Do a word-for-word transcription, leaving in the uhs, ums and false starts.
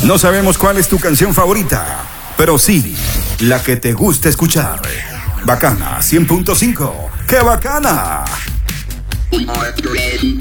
No sabemos cuál es tu canción favorita, pero sí, la que te gusta escuchar. Bacana cien punto cinco. ¡Qué bacana! We are ready.